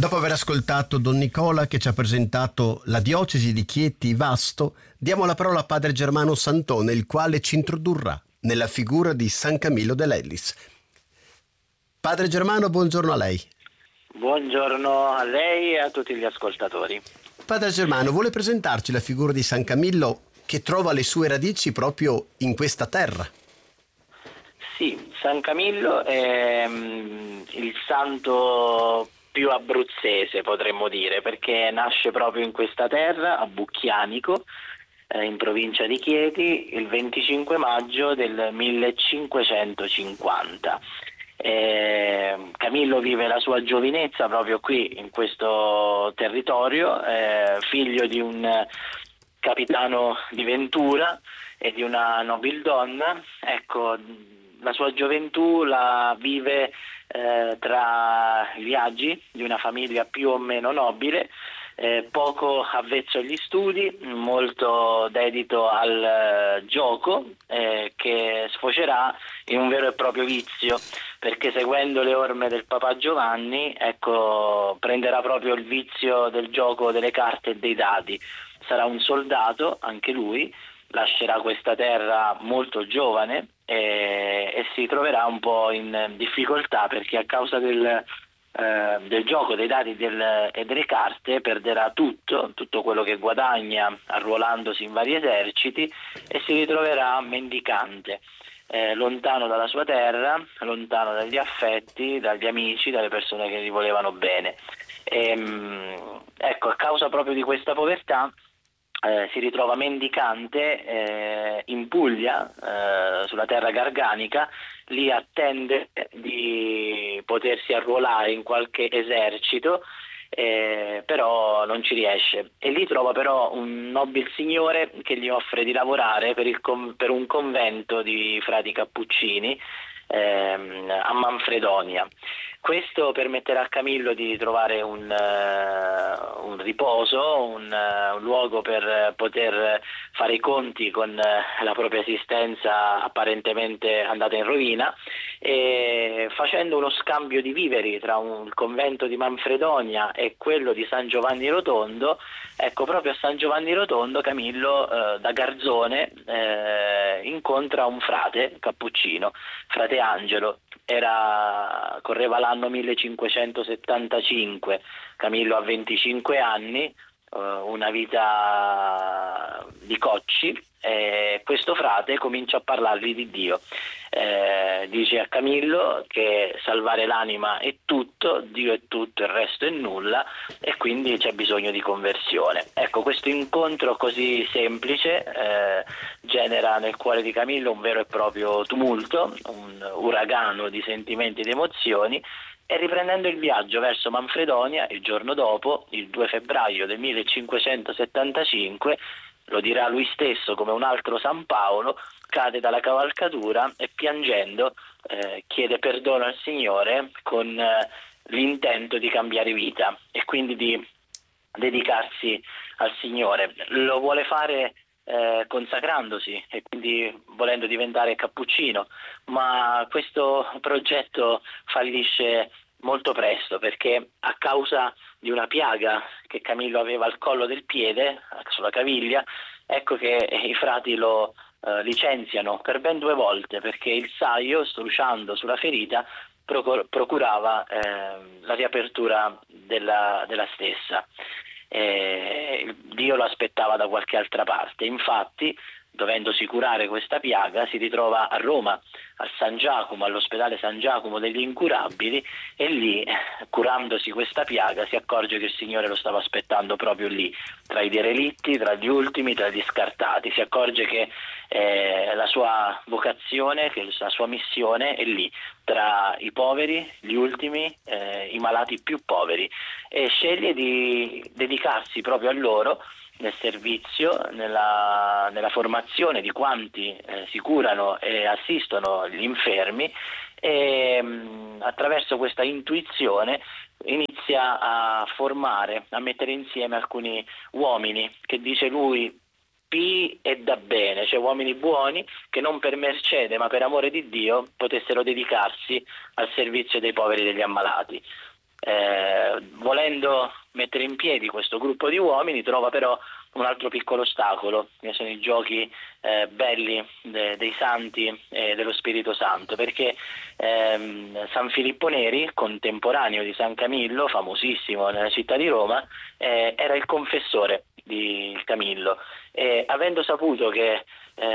Dopo aver ascoltato Don Nicola che ci ha presentato la diocesi di Chieti Vasto, diamo la parola a Padre Germano Santone, il quale ci introdurrà nella figura di San Camillo de Lellis. Padre Germano, buongiorno a lei. Buongiorno a lei e a tutti gli ascoltatori. Padre Germano, vuole presentarci la figura di San Camillo che trova le sue radici proprio in questa terra? Sì, San Camillo è il santo più abruzzese, potremmo dire, perché nasce proprio in questa terra, a Bucchianico, in provincia di Chieti, il 25 maggio del 1550. Camillo vive la sua giovinezza proprio qui, in questo territorio, figlio di un capitano di Ventura e di una nobildonna. Ecco, la sua gioventù la vive tra i viaggi di una famiglia più o meno nobile, poco avvezzo agli studi, molto dedito al gioco, che sfocerà in un vero e proprio vizio, perché seguendo le orme del papà Giovanni, ecco, prenderà proprio il vizio del gioco delle carte e dei dadi. Sarà un soldato, anche lui, lascerà questa terra molto giovane e si troverà un po' in difficoltà, perché a causa del gioco dei dadi e delle carte perderà tutto quello che guadagna arruolandosi in vari eserciti, e si ritroverà mendicante, lontano dalla sua terra, lontano dagli affetti, dagli amici, dalle persone che gli volevano bene. Ecco, a causa proprio di questa povertà si ritrova mendicante in Puglia, sulla terra garganica. Lì attende di potersi arruolare in qualche esercito, però non ci riesce, e lì trova però un nobile signore che gli offre di lavorare per un convento di frati cappuccini a Manfredonia. Questo permetterà a Camillo di trovare un riposo, un luogo per poter fare i conti con la propria esistenza apparentemente andata in rovina, e facendo uno scambio di viveri tra il convento di Manfredonia e quello di San Giovanni Rotondo. Ecco, proprio a San Giovanni Rotondo Camillo, da Garzone, incontra un frate cappuccino, frate Angelo. Correva l'anno 1575, Camillo ha 25 anni, una vita di cocci, e questo frate comincia a parlargli di Dio. Dice a Camillo che salvare l'anima è tutto, Dio è tutto, il resto è nulla, e quindi c'è bisogno di conversione. Ecco, questo incontro così semplice genera nel cuore di Camillo un vero e proprio tumulto, un uragano di sentimenti ed emozioni, e riprendendo il viaggio verso Manfredonia, il giorno dopo, il 2 febbraio del 1575, lo dirà lui stesso come un altro San Paolo, cade dalla cavalcatura e piangendo chiede perdono al Signore con l'intento di cambiare vita e quindi di dedicarsi al Signore. Lo vuole fare consacrandosi e quindi volendo diventare cappuccino, ma questo progetto fallisce molto presto, perché a causa di una piaga che Camillo aveva al collo del piede, sulla caviglia, ecco che i frati lo licenziano per ben 2 volte, perché il saio, strusciando sulla ferita, procurava la riapertura della stessa. Dio lo aspettava da qualche altra parte. Infatti, dovendosi curare questa piaga, si ritrova a Roma, al San Giacomo, all'ospedale San Giacomo degli Incurabili, e lì, curandosi questa piaga, si accorge che il Signore lo stava aspettando proprio lì, tra i derelitti, tra gli ultimi, tra gli scartati. Si accorge che la sua vocazione, che la sua missione è lì, tra i poveri, gli ultimi, i malati più poveri, e sceglie di dedicarsi proprio a loro, nel servizio, nella formazione di quanti si curano e assistono gli infermi, e attraverso questa intuizione inizia a formare, a mettere insieme alcuni uomini che, dice lui, pii e da bene, cioè uomini buoni che non per mercede ma per amore di Dio potessero dedicarsi al servizio dei poveri e degli ammalati. Volendo mettere in piedi questo gruppo di uomini, trova però un altro piccolo ostacolo, che sono i giochi belli dei santi e dello Spirito Santo, perché San Filippo Neri, contemporaneo di San Camillo, famosissimo nella città di Roma, era il confessore di Camillo, e avendo saputo che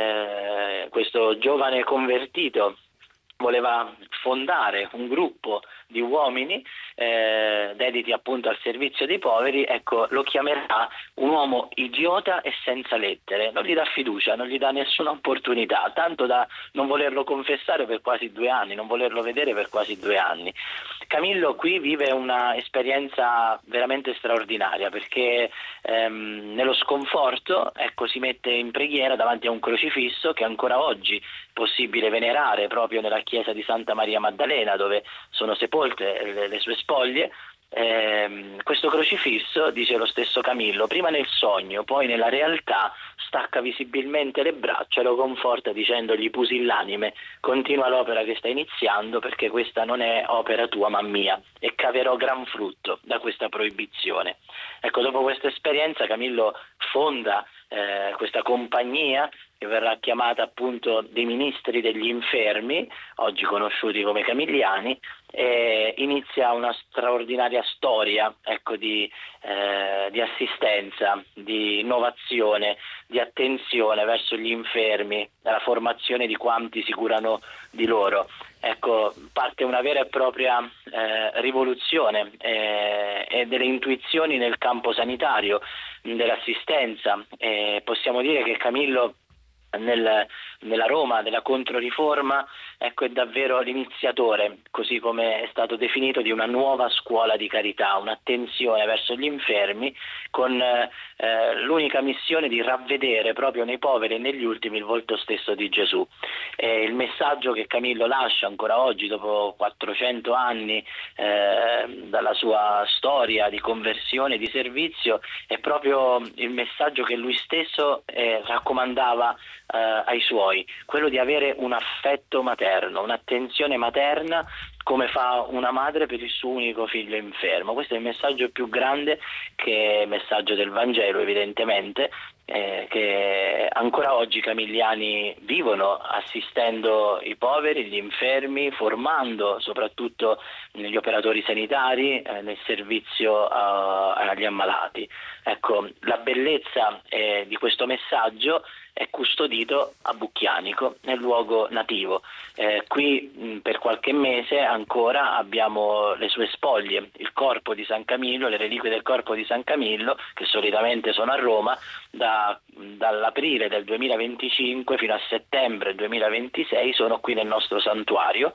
questo giovane convertito voleva fondare un gruppo di uomini dediti appunto al servizio dei poveri, ecco, lo chiamerà un uomo idiota e senza lettere, non gli dà fiducia, non gli dà nessuna opportunità, tanto da non volerlo confessare per quasi 2 anni, non volerlo vedere per quasi 2 anni. Camillo qui vive una esperienza veramente straordinaria, perché nello sconforto, ecco, si mette in preghiera davanti a un crocifisso che ancora oggi è possibile venerare proprio nella chiesa di Santa Maria Maddalena, dove sono sepolte le sue spoglie. Questo crocifisso, dice lo stesso Camillo, prima nel sogno, poi nella realtà, stacca visibilmente le braccia e lo conforta dicendogli: pusillanime, continua l'opera che stai iniziando, perché questa non è opera tua ma mia, e caverò gran frutto da questa proibizione. Ecco, dopo questa esperienza Camillo fonda questa compagnia, che verrà chiamata appunto dei ministri degli infermi, oggi conosciuti come camilliani, e inizia una straordinaria storia, ecco, di assistenza, di innovazione, di attenzione verso gli infermi, la formazione di quanti si curano di loro. Ecco, parte una vera e propria rivoluzione e delle intuizioni nel campo sanitario, dell'assistenza. Possiamo dire che Camillo nella Roma della Controriforma, ecco, è davvero l'iniziatore, così come è stato definito, di una nuova scuola di carità, un'attenzione verso gli infermi, con l'unica missione di ravvedere proprio nei poveri e negli ultimi il volto stesso di Gesù. Il messaggio che Camillo lascia ancora oggi, dopo 400 anni dalla sua storia di conversione e di servizio, è proprio il messaggio che lui stesso raccomandava ai suoi, quello di avere un affetto materno, un'attenzione materna, come fa una madre per il suo unico figlio infermo. Questo è il messaggio più grande, che è il messaggio del Vangelo, evidentemente, che ancora oggi i camilliani vivono, assistendo i poveri, gli infermi, formando soprattutto gli operatori sanitari nel servizio agli ammalati. Ecco, la bellezza di questo messaggio è custodito a Bucchianico, nel luogo nativo. Qui per qualche mese ancora abbiamo le sue spoglie, il corpo di San Camillo, le reliquie del corpo di San Camillo, che solitamente sono a Roma, dall'aprile del 2025 fino a settembre 2026 sono qui nel nostro santuario.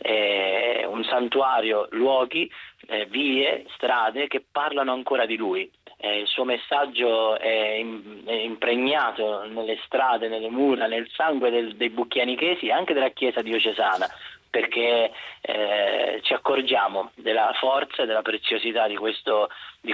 Un santuario, luoghi, vie, strade che parlano ancora di lui. Il suo messaggio è impregnato nelle strade, nelle mura, nel sangue dei bucchianichesi e anche della Chiesa diocesana, perché ci accorgiamo della forza e della preziosità di questo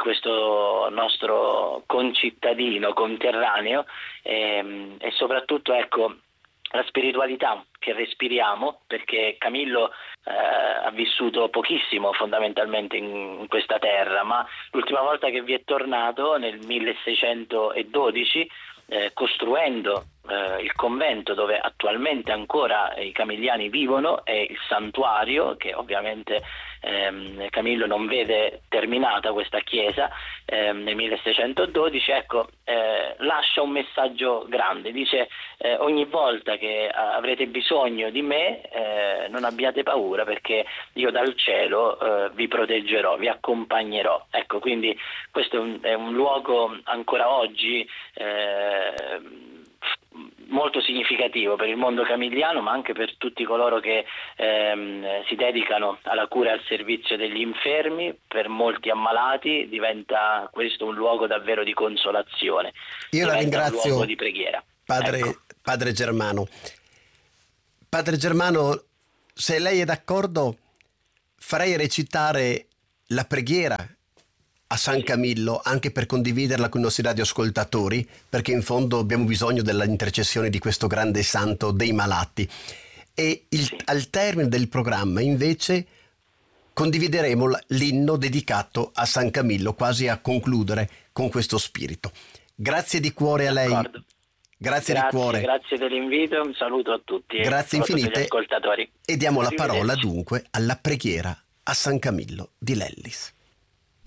nostro concittadino, conterraneo, e soprattutto, ecco, la spiritualità che respiriamo, perché Camillo ha vissuto pochissimo fondamentalmente in questa terra, ma l'ultima volta che vi è tornato nel 1612, costruendo il convento dove attualmente ancora i camilliani vivono, e il santuario, che ovviamente Camillo non vede terminata questa chiesa nel 1612, ecco, lascia un messaggio grande, dice: ogni volta che avrete bisogno di me, non abbiate paura, perché io dal cielo vi proteggerò, vi accompagnerò. Ecco, quindi questo è un luogo ancora oggi molto significativo per il mondo camilliano, ma anche per tutti coloro che si dedicano alla cura e al servizio degli infermi. Per molti ammalati diventa questo un luogo davvero di consolazione. Io la ringrazio, un luogo di preghiera. Padre Germano. Padre Germano, se lei è d'accordo, farei recitare la preghiera a San Camillo, anche per condividerla con i nostri radioascoltatori, perché in fondo abbiamo bisogno della intercessione di questo grande santo dei malati. E al termine del programma, invece, condivideremo l'inno dedicato a San Camillo, quasi a concludere con questo spirito. Grazie di cuore a lei. Grazie di cuore. Grazie dell'invito, un saluto a tutti. Grazie infinite. Ascoltatori. E diamo la parola dunque alla preghiera a San Camillo di Lellis.